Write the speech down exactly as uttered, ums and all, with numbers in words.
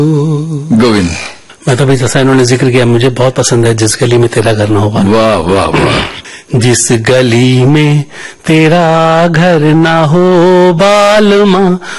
गोविंद, मैं तो भी जैसा इन्होंने जिक्र किया, मुझे बहुत पसंद है जिस गली में तेरा घर ना होगा। वाह वाह वाह। जिस गली में तेरा घर ना हो बालमा,